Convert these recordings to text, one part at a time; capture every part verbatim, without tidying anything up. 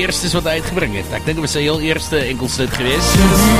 eerstes wat hy uitgebring het. Ek dink dit was sy heel eerste enkelsit geweest.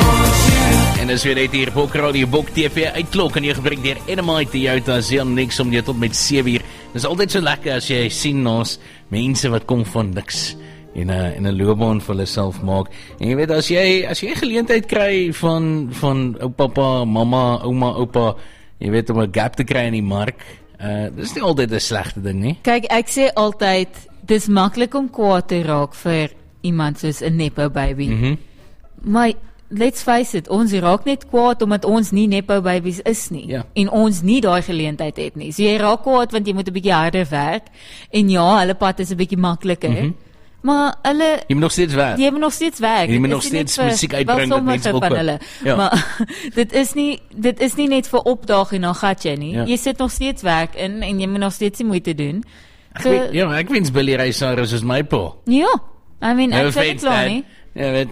En as jy net hier Bok Radio, Bok T V uitklok en jy gebring deur N M I Toyota, Zeon niks om jy tot met sewe uur. Dit is altyd so lekker as jy sien ons mense wat kom van niks en 'n en 'n loopbaan vir hulle self maak. En jy weet as jy as jy geleentheid kry van van ou pappa, mamma, ouma, oupa, jy weet om 'n gap te kry in die mark, uh, dis nie altyd 'n slegte ding nie. Kyk, ek sê altyd dis maklik om kwaad te raak vir iemand soos 'n nepo baby. Mhm. Maar let's face it, ons raak net kwaad omdat ons nie nepo babies is nie. Ja. En ons nie daai geleentheid het nie. So jy raak kwaad want jy moet 'n bietjie harder werk. En ja, hulle pad is 'n bietjie makliker. Mhm. Maar hulle Jy moet nog steeds werk. Jy moet nog steeds werk. Jy moet Dit nog is nie steeds net vir- musiek uitbring wel wat mense wil sommige van koop. hulle. Ja. Maar dit is nie dit is nie net vir opdaag en dan gat jy nie. Ja. Jy sit nog steeds werk in en jy moet nog steeds die moeite doen. Ek So, weet, ja, ek wens Billy Ray Cyrus is my pa. ja. I mean, No ek sou nie offense, kla Dad. nie. Ja, weet,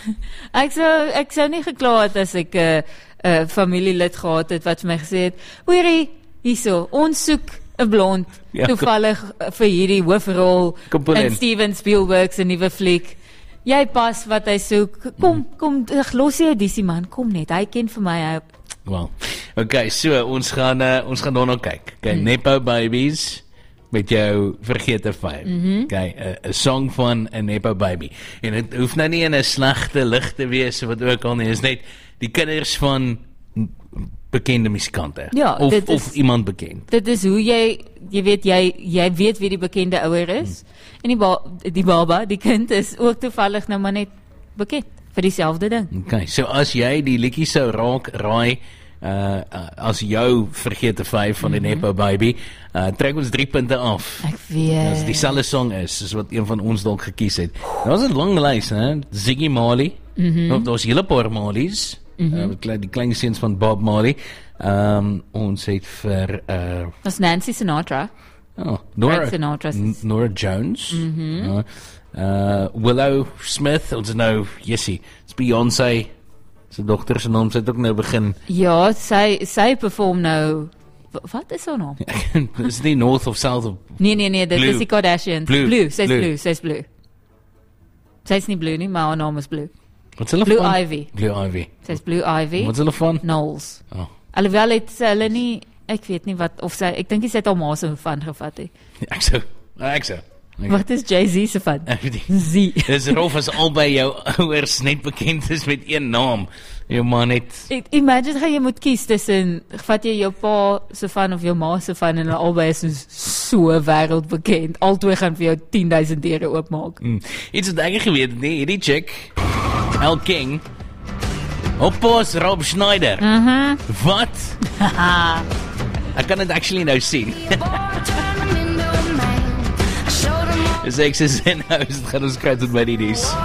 Ek sou ek sou nie gekla het as ek 'n uh, uh, familielid gehad het wat vir my gesê het, "Hoorie, hierso, ons soek 'n blond Ja, toevallig uh, vir hierdie hoofrol Komponent. in Steven Spielberg se nuwe fliek. Jy pas wat hy soek. Kom, kom, ag, los jou disie man, kom net. Hy ken vir my hy well. Okay, so ons gaan uh, ons gaan daarna kyk. Okay, mm. Nepo Babies met jou vergete vyf. Mm -hmm. Okay, 'n uh, song van 'n Nepo Baby. En dit hoef nou nie in 'n slegte lig te wees of wat ook al nie. Dit is net die kinders van bekende musikante. Ja, of dit is- of iemand bekend. Dit is hoe jy jy weet jy jy weet wie die bekende ouer is. Hmm. En die ba, die baba, die kind is ook toevallig nou maar net bekend vir dieselfde ding. Okay, so as jy die liedjie sou raak raai uh, uh as jou vergete vyf van 'n mm -hmm. Nepo Baby, uh trek ons drie punte af. Ek weet. As dit dieselfde song is, soos wat een van ons dalk gekies het. Daar was 'n lang lys, hè? Ziggy Marley. Mhm. Mm Daar's hele paar Marleys. Mhm. Mm uh, die klein seuns van Bob Marley. Ehm um, ons het vir uh Dis Nancy Sinatra. oh, Nora Frank Sinatra. N- Nora Jones. Mhm. Mm uh, uh Willow Smith, ons nou, Jessie. It's Beyoncé. Sy dogter se naam, sy het ook nou begin. Ja, sy sy perform nou. w- Wat is haar naam? Is nie North of South of Nee nee nee, dit Blue. is die Kardashians. Blue. Blue, sy's Blue. blue, sy's blue. Sy's nie blue nie, maar haar naam is Blue. Wat's hulle Blue van? Ivy. Blue Ivy. Sy's Blue Ivy. Wat's hulle van? Knowles. Oh. Alhoewel het sy hulle nie, ek weet nie wat of sy ek dink sy het haar ma se van gevat het. Ek sou. Ek sou. Wat is Jay-Z se van? Ek weet nie. Z. Dis rof as albei jou ouers net bekend is met een naam. Jou man net. Ek- Imagine gaan jy moet kies tussen vat jy jou pa se van of jou ma se van en hulle albei is soos so wêreldbekend. Albei gaan vir jou tien duisend deure oopmaak. Mm. Iets wat ek nie geweet het nie, hierdie chick, El King. Oppos Rob Schneider. Mhm. Wat? Ek kan dit actually nou sien. Dis ek sê nou, dit gaan ons kry tot by die nuus.